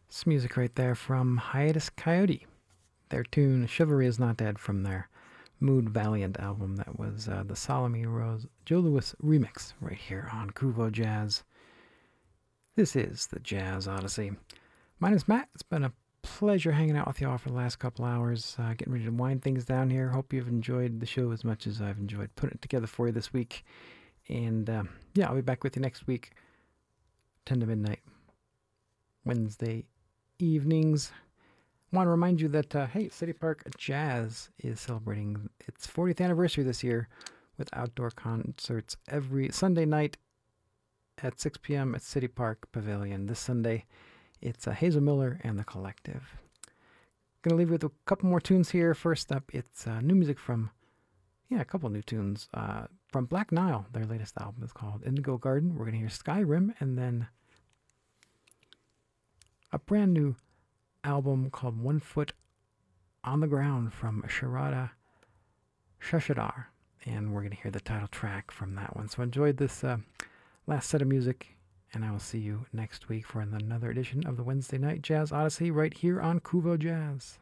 This music right there from Hiatus Coyote. Their tune Chivalry is Not Dead from their Mood Valiant album. That was the Salome Rose Joe Louis remix right here on Kuvo Jazz. This is the Jazz Odyssey. My name is Matt. It's been a pleasure hanging out with you all for the last couple hours, getting ready to wind things down here. Hope you've enjoyed the show as much as I've enjoyed putting it together for you this week. And yeah, I'll be back with you next week, 10 to midnight, Wednesday evenings. I want to remind you that, hey, City Park Jazz is celebrating its 40th anniversary this year with outdoor concerts every Sunday night at 6 p.m. at City Park Pavilion. This Sunday, it's Hazel Miller and the Collective. Gonna leave you with a couple more tunes here. First up, it's new music from, a couple new tunes from Black Nile. Their latest album is called Indigo Garden. We're gonna hear Skyrim, and then a brand new album called One Foot on the Ground from Sharada Shashadar, and we're going to hear the title track from that one. So enjoyed this last set of music, and I will see you next week for another edition of the Wednesday Night Jazz Odyssey right here on Kuvo Jazz.